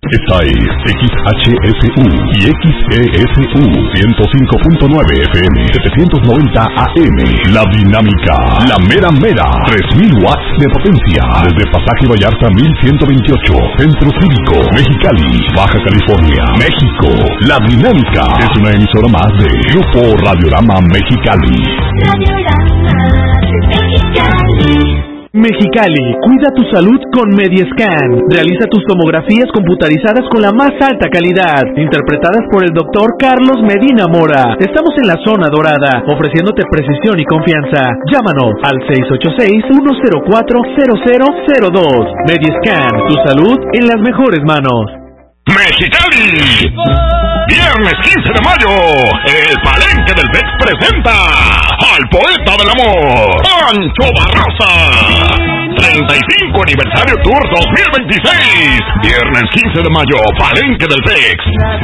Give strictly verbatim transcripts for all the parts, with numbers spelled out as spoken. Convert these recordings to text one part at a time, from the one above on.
Esta es X H S U y X E S U ciento cinco punto nueve F M, setecientos noventa A M. La Dinámica, la mera mera, tres mil watts de potencia. Desde Pasaje Vallarta mil ciento veintiocho, Centro Cívico, Mexicali, Baja California, México. La Dinámica es una emisora más de Grupo Radiorama Mexicali. Radiorama Mexicali. Mexicali, cuida tu salud con Mediescan. Realiza tus tomografías computarizadas con la más alta calidad, interpretadas por el doctor Carlos Medina Mora. Estamos en la zona dorada, ofreciéndote precisión y confianza. Llámanos al seis ocho seis, uno cero cuatro, cero cero cero dos. Mediescan, tu salud en las mejores manos. Mexicali, viernes quince de mayo, el Palenque del Bex presenta al poeta del amor, Pancho Barraza. treinta y cinco aniversario Tour dos mil veintiséis. Viernes quince de mayo, Palenque del Bex.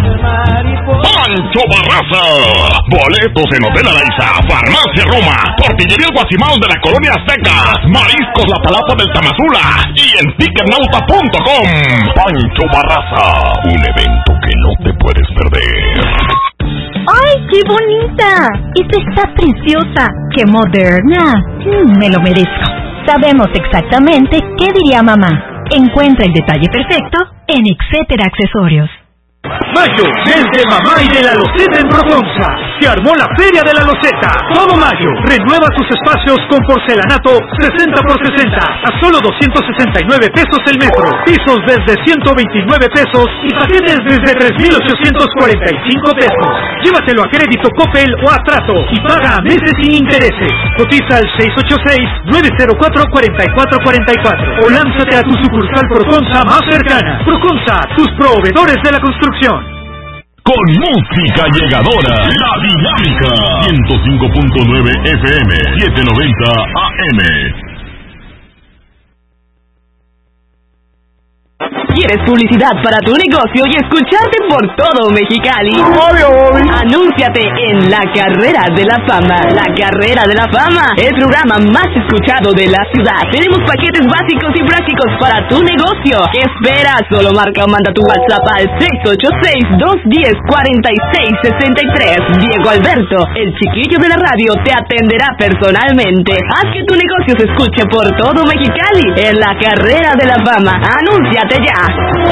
Pancho Barraza. Boletos en Hotel Araiza, Farmacia Roma, Tortillería El Guasimal de la Colonia Azteca, Mariscos La Palapa del Tamazula y en ticketnauta punto com. Pancho Barraza, un evento que no te puedes perder. ¡Ay, qué bonita! Esta está preciosa. ¡Qué moderna! Mm, me lo merezco. Sabemos exactamente qué diría mamá. Encuentra el detalle perfecto en Etcétera Accesorios. Mayo, mes de mamá y de la loseta en Proconza. Se armó la Feria de la Loseta. Todo mayo, renueva tus espacios con porcelanato sesenta por sesenta a solo doscientos sesenta y nueve pesos el metro. Pisos desde ciento veintinueve pesos y paquetes desde tres mil ochocientos cuarenta y cinco pesos. Llévatelo a crédito Coppel o a trato y paga a meses sin intereses. Cotiza al seis ocho seis, nueve cero cuatro, cuatro cuatro cuatro cuatro o lánzate a tu sucursal Proconza más cercana. Proconza, tus proveedores de la construcción. Con música llegadora, La Dinámica, ciento cinco punto nueve F M, setecientos noventa A M. ¿Quieres publicidad para tu negocio y escucharte por todo Mexicali? Anúnciate en La Carrera de la Fama. La Carrera de la Fama, el programa más escuchado de la ciudad. Tenemos paquetes básicos y prácticos para tu negocio. ¿Qué esperas? Solo marca o manda tu WhatsApp al seis ocho seis, dos uno cero, cuatro seis seis tres. Diego Alberto, el chiquillo de la radio, te atenderá personalmente. Haz que tu negocio se escuche por todo Mexicali en La Carrera de la Fama. Anúnciate ya.